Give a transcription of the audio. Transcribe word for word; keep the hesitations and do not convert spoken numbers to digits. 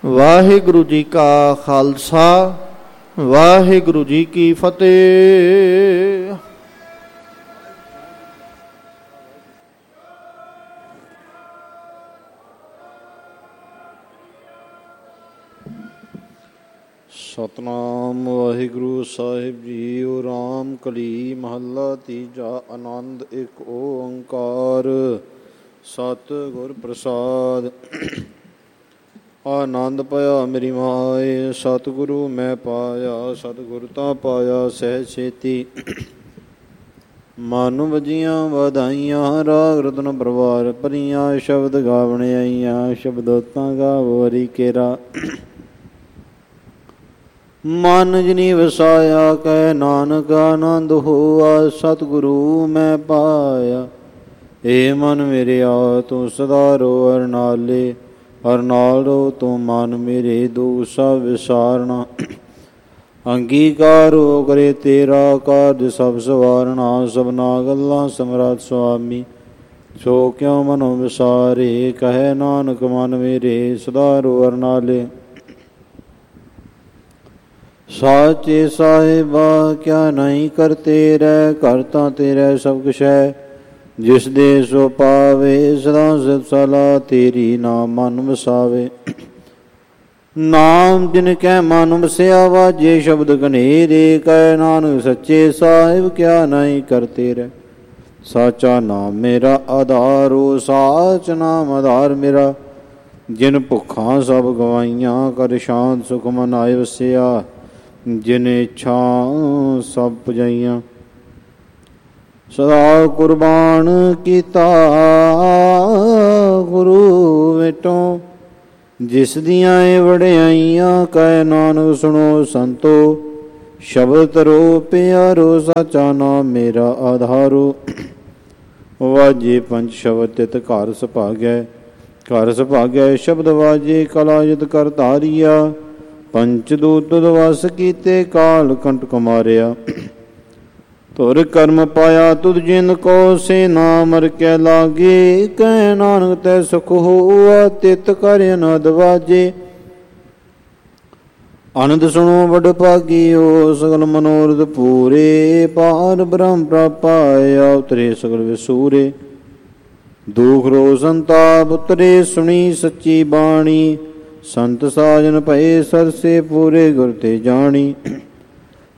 ਵਾਹਿਗੁਰੂ ਜੀ ਕਾ ਖਾਲਸਾ, ਵਾਹਿਗੁਰੂ ਜੀ ਕੀ ਫਤਿਹ। ਸਤਨਾਮ ਵਾਹਿਗੁਰੂ ਸਾਹਿਬ ਜੀਓ। ਰਾਮ ਕਲੀ ਮਹੱਲਾ ਤੀਜਾ। ਆਨੰਦ ਇੱਕ ਓੰਕਾਰ ਸਤਿਗੁਰ ਪ੍ਰਸਾਦ। ਆਨੰਦ ਪਾਇਆ ਮੇਰੀ ਮਾਏ, ਸਤਿਗੁਰੂ ਮੈਂ ਪਾਇਆ। ਸਤਿਗੁਰ ਤਾਂ ਪਾਇਆ ਸਹਿ ਛੇਤੀ, ਮਨ ਵਜੀਆਂ ਵਧਾਈਆਂ। ਰਾਗ ਰਤਨ ਪਰਵਾਰ ਭਰੀਆਂ, ਸ਼ਬਦ ਗਾਵਣ ਆਈਆਂ। ਸ਼ਬਦੋਤਾਂ ਗਾਵੋ ਹਰੀ ਕੇਰਾ, ਮਨ ਜਿਨੀ ਵਸਾਇਆ। ਕਹਿ ਨਾਨਕ ਆਨੰਦ ਹੋਆ, ਸਤਿਗੁਰੂ ਮੈਂ ਪਾਇਆ। ਏ ਮਨ ਮੇਰੇ ਆ ਤੂੰ ਸਦਾ ਰੋ ਹਰ ਨਾਲੇ, ਹਰ ਨਾਲ ਰੋ ਤੂੰ ਮਨ ਮੇਰੇ। ਦੁਖ ਸਭ ਵਿਸਾਰਨਾ, ਅੰਗੀਕਾਰੋ ਕਰੇ ਤੇਰਾ। ਕਾਰਜ ਸਭ ਸਵਾਰਨਾ, ਸਭਨਾ ਗੱਲਾਂ ਸਮਰੱਥ ਸੁਆਮੀ। ਸੋ ਕਿਉ ਮਨੋ ਵਿਸਾਰੇ, ਕਹੈ ਨਾਨਕ ਮਨ ਮੇਰੇ। ਸਦਾ ਰੋ ਹਰ ਨਾਲੇ, ਸਾਚੇ ਸਾਹਿਬਾ ਕਿਆ ਨਹੀਂ ਕਰਤੇ ਰਹਿ। ਘਰ ਤਾਂ ਤੇਰਾ ਸਭ ਕੁਛ ਹੈ, ਜਿਸ ਦੇ ਸੋ ਪਾਵੇ। ਸਦਾ ਸਿਫਤ ਸਲਾਹ ਤੇਰੀ, ਨਾਮ ਮਨ ਵਸਾਵੇ। ਨਾਮ ਜਿਨ ਕੈ ਮਨ ਵਸਿਆ, ਵਾਜੇ ਸ਼ਬਦ ਘਨੇਰੇ। ਕਹਿ ਨਾਨਕ ਸੱਚੇ ਸਾਹਿਬ ਕਿਆ ਨਹੀਂ ਕਰਤੇ ਰਹਿ। ਸਾਚਾ ਨਾਮ ਮੇਰਾ ਆਧਾਰੋ, ਸਾਚ ਨਾਮ ਆਧਾਰ ਮੇਰਾ। ਜਿਨ ਭੁੱਖਾਂ ਸਭ ਗਵਾਈਆਂ, ਕਰ ਸ਼ਾਂਤ ਸੁਖ ਮਨ ਆਏ ਵਸਿਆ। ਜਿਨ ਇੱਛਾ ਸਭ ਪੁਜਾਈਆਂ, ਸਦਾ ਕੁਰਬਾਨ ਕੀਤਾ ਗੁਰੂ ਵਿਟੋਂ। ਜਿਸ ਦੀਆਂ ਏ ਵਡਿਆਈਆਂ, ਕਹਿ ਨਾਨਕ ਸੁਣੋ ਸੰਤੋ। ਸ਼ਬਦ ਤਰੋ ਪਿਆਰੋ, ਸਾਚਾ ਨਾਮ ਮੇਰਾ ਆਧਾਰੋ। ਵਾਜੇ ਪੰਜ ਸ਼ਬਦ ਤਿਤ ਘਰ ਸੁਭਾਗੈ, ਘਰ ਸੁਭਾਗੈ ਸ਼ਬਦ ਵਾਜੇ। ਕਲਾ ਯੁਧ ਕਰ ਧਾਰੀਆ, ਪੰਚ ਦੂਤ ਵਸ ਕੀਤੇ। ਕਾਲ ਕੰਟਕ ਮਾਰਿਆ, ਧੁਰ ਕਰਮ ਪਾਇਆ ਤੁਧ ਜਿਨ ਕੋ। ਸੇ ਨਾ ਮਰ ਕੇ ਲਾਗੇ, ਕਹਿ ਨਾਨਕ ਤੈ ਸੁਖ ਹੋਆ। ਤਿਤ ਕਰ ਅਨੰਦ ਵਾਜੇ, ਆਨੰਦ ਸੁਣੋ ਵਡ ਭਾਗੀਓ। ਸਗਲ ਮਨੋਰਥ ਪੂਰੇ, ਪਾਰ ਬ੍ਰਹਮ ਪ੍ਰਾਪਾਇਆ। ਉਤਰੇ ਸਗਲ ਵਿਸੂਰੇ, ਦੁਖ ਰੋ ਸੰਤਾਪ ਉਤਰੇ। ਸੁਣੀ ਸੱਚੀ ਬਾਣੀ, ਸੰਤ ਸਾਜਨ ਭਏ ਸਰਸੇ। ਪੂਰੇ ਗੁਰ ਤੇ ਜਾਣੀ,